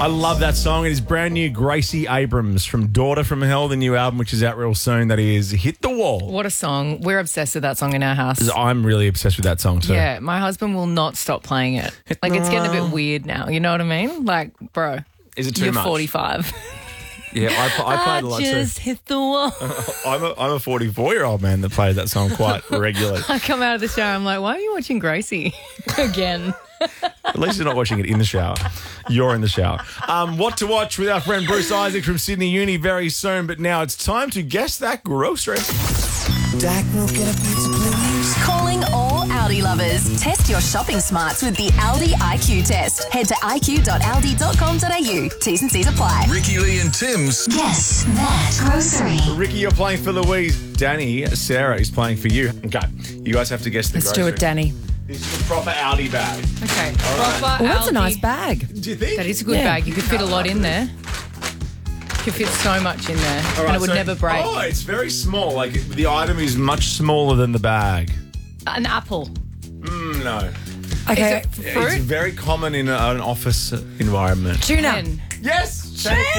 I love that song. It is brand new. Gracie Abrams from Daughter from Hell, the new album, which is out real soon. That is Hit the Wall. What a song. We're obsessed with that song in our house. I'm really obsessed with that song too. Yeah, my husband will not stop playing it. Like, it's getting a bit weird now. You know what I mean? Like, bro. Is it too you're much? 45. Yeah, I played a lot too. I just hit the wall. I'm a 44-year-old man that plays that song quite regularly. I come out of the shower, I'm like, why are you watching Gracie again? At least you're not watching it in the shower. You're in the shower. What to watch with our friend Bruce Isaac from Sydney Uni very soon. But now it's time to guess that grocery. Dak will get a pizza, please. Calling all Aldi lovers. Test your shopping smarts with the Aldi IQ test. Head to iq.aldi.com.au. T's and C's apply. Ricky, Lee and Tim's Guess that grocery. Ricky, you're playing for Louise. Danny, Sarah is playing for you. Okay, you guys have to guess the Let's grocery. do it, Danny. This is a proper Aldi bag. Okay. right. Proper Oh, that's a Aldi. nice bag. Do you think? That is a good bag. You could fit a lot in there. You could fit so much in there. All right, and it would so- never break. Oh, it's very small. Like, the item is much smaller than the bag. An apple. No. Okay. Is it fruit? It's very common in an office environment. Tuna. Pen. Yes! Thank you.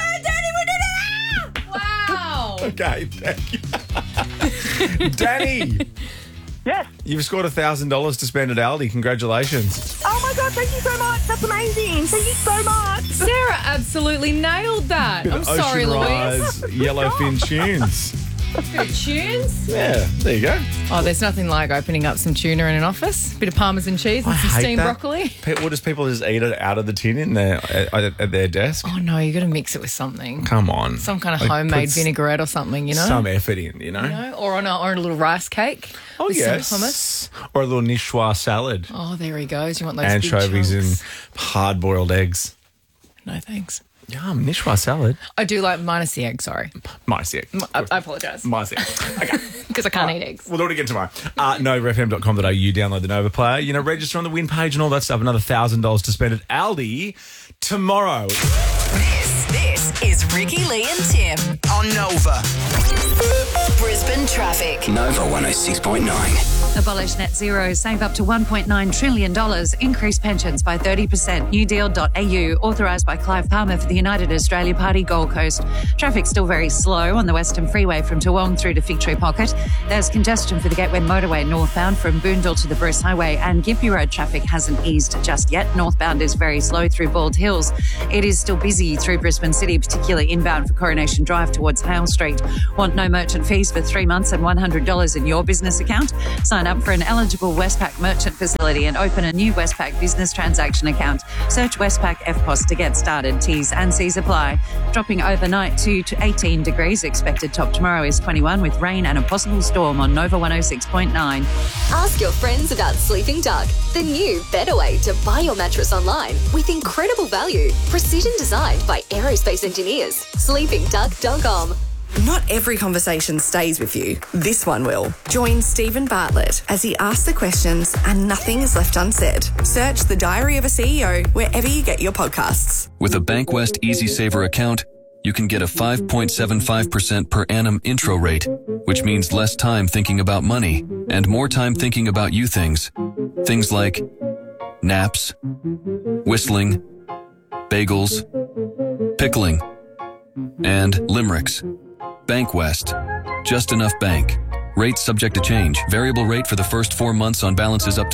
Wow. Okay, thank you. Danny! Yes. You've scored $1,000 to spend at Aldi. Congratulations. Oh my God, thank you so much. That's amazing. Thank you so much. Sarah absolutely nailed that. Bit I'm of sorry, Ocean Louise. Rise, Yellowfin tunes. Bit of tunes. Yeah, there you go. Oh, there's nothing like opening up some tuna in an office. Bit of parmesan cheese and I some hate steamed that. broccoli. What, does people just eat it out of the tin in their at their desk? Oh no, you got to mix it with something. Come on. Some kind of Like, homemade put vinaigrette or something, you know? Some effort in, you know? You know? Or on a little rice cake. Oh, with yes. some hummus. Or a little niçoise salad. Oh, there he goes. You want those Anchovies big and chunks. hard-boiled eggs. No, thanks. Yum, niçoise salad. I do like minus the egg, sorry. Minus the egg. I apologise. Minus the egg. Okay. Because I can't eat eggs. We'll do it again tomorrow. NovaFM.com.au, download the Nova Player. You know, register on the win page and all that stuff. Another $1,000 to spend at Aldi tomorrow. This is Ricky, Lee and Tim. on Nova. Brisbane traffic. Nova 106.9. Abolish net zero, save up to $1.9 trillion, increase pensions by 30%. Newdeal.au, authorised by Clive Palmer for the United Australia Party Gold Coast. Traffic's still very slow on the Western Freeway from Toowong through to Fig Tree Pocket. There's congestion for the Gateway Motorway northbound from Boondall to the Bruce Highway, and Gympie Road traffic hasn't eased just yet. Northbound is very slow through Bald Hills. It is still busy through Brisbane City, particularly inbound for Coronation Drive towards Hale Street. Want no merchant fees for 3 months and $100 in your business account? Sign up for an eligible Westpac merchant facility and open a new Westpac business transaction account. Search Westpac FPOS to get started. T's and C's apply. Dropping overnight to 18 degrees. Expected top tomorrow is 21 with rain and a possible storm on Nova 106.9. Ask your friends about Sleeping Duck, the new better way to buy your mattress online with incredible value. Precision designed by aerospace engineers. SleepingDuck.com. Not every conversation stays with you. This one will. Join Stephen Bartlett as he asks the questions and nothing is left unsaid. Search The Diary of a CEO wherever you get your podcasts. With a Bankwest Easy Saver account, you can get a 5.75% per annum intro rate, which means less time thinking about money and more time thinking about you things. Things like naps, whistling, bagels, pickling, and limericks. Bankwest. Just enough bank. Rates subject to change. Variable rate for the first 4 months on balances up to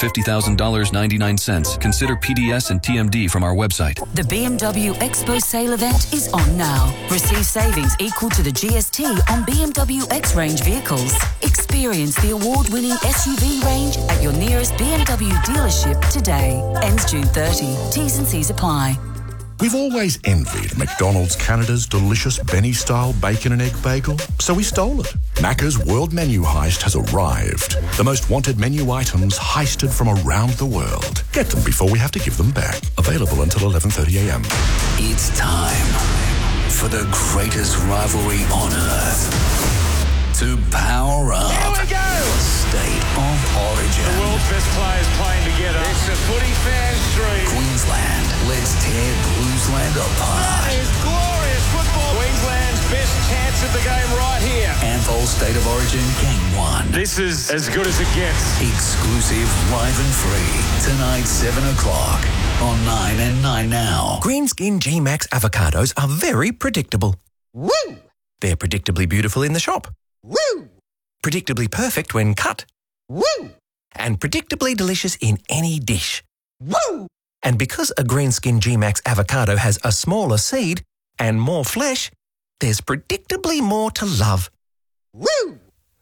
$250,000.99. Consider PDS and TMD from our website. The BMW Expo sale event is on now. Receive savings equal to the GST on BMW X-Range vehicles. Experience the award-winning SUV range at your nearest BMW dealership today. Ends June 30. T's and C's apply. We've always envied McDonald's Canada's delicious Benny-style bacon and egg bagel, so we stole it. Macca's World Menu Heist has arrived. The most wanted menu items heisted from around the world. Get them before we have to give them back. Available until 11:30 a.m. It's time for the greatest rivalry on earth to power up. Here we go! State of Origin. The world's best players playing together. It's a footy fans dream. Queensland, let's tear Bluesland apart. That is glorious football. Queensland's best chance of the game right here. Anthol State of Origin Game 1. This is as good as it gets. Exclusive, live and free. Tonight, 7 o'clock on 9 and 9 now. Greenskin G-Max avocados are very predictable. Woo! They're predictably beautiful in the shop. Woo! Predictably perfect when cut. Woo! And predictably delicious in any dish. Woo! And because a Greenskin G-Max avocado has a smaller seed and more flesh, there's predictably more to love. Woo!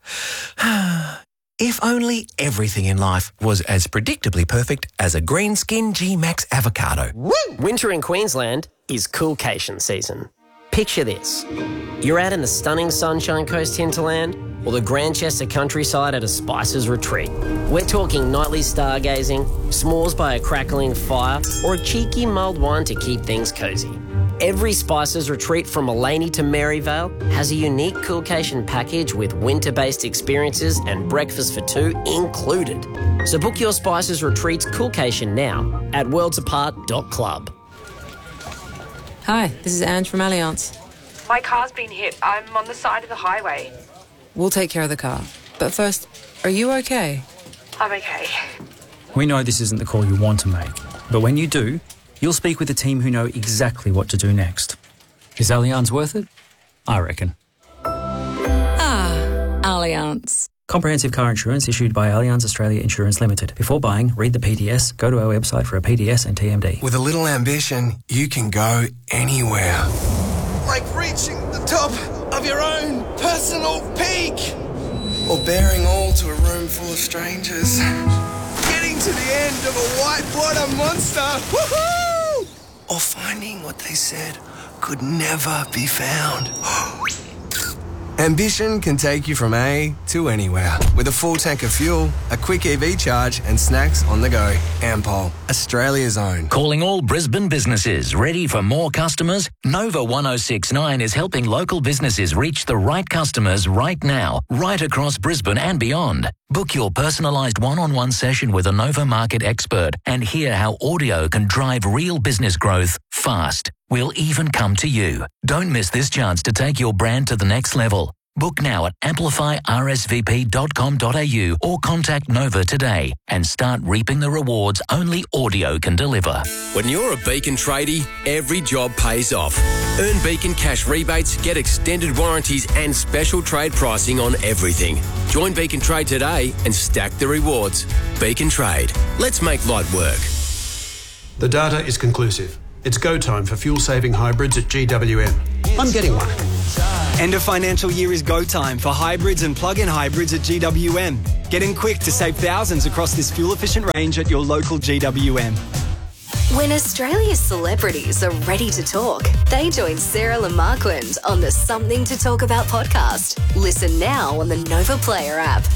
If only everything in life was as predictably perfect as a Greenskin G-Max avocado. Woo! Winter in Queensland is coolcation season. Picture this. You're out in the stunning Sunshine Coast hinterland or the Grantchester countryside at a Spices retreat. We're talking nightly stargazing, s'mores by a crackling fire, or a cheeky mulled wine to keep things cosy. Every Spices retreat from Mullaney to Maryvale has a unique coolcation package with winter-based experiences and breakfast for two included. So book your Spices retreats coolcation now at worldsapart.club. Hi, this is Ange from Allianz. My car's been hit. I'm on the side of the highway. We'll take care of the car. But first, are you okay? I'm okay. We know this isn't the call you want to make, but when you do, you'll speak with a team who know exactly what to do next. Is Allianz worth it? I reckon. Allianz. Comprehensive car insurance issued by Allianz Australia Insurance Limited. Before buying, read the PDS, go to our website for a PDS and TMD. With a little ambition, you can go anywhere. Like reaching the top of your own personal peak. Or bearing all to a room full of strangers. Getting to the end of a whitewater monster. Woohoo! Or finding what they said could never be found. Ambition can take you from A to anywhere. With a full tank of fuel, a quick EV charge, and snacks on the go. Ampol, Australia's own. Calling all Brisbane businesses. Ready for more customers? Nova 1069 is helping local businesses reach the right customers right now, right across Brisbane and beyond. Book your personalised one-on-one session with a Nova Market expert and hear how audio can drive real business growth fast. We'll even come to you. Don't miss this chance to take your brand to the next level. Book now at amplifyrsvp.com.au or contact Nova today and start reaping the rewards only audio can deliver. When you're a Beacon tradie, every job pays off. Earn Beacon cash rebates, get extended warranties and special trade pricing on everything. Join Beacon Trade today and stack the rewards. Beacon Trade. Let's make light work. The data is conclusive. It's go time for fuel-saving hybrids at GWM. I'm getting one. End of financial year is go time for hybrids and plug-in hybrids at GWM. Get in quick to save thousands across this fuel-efficient range at your local GWM. When Australia's celebrities are ready to talk, they join Sarah Lamarquand on the Something to Talk About podcast. Listen now on the Nova Player app.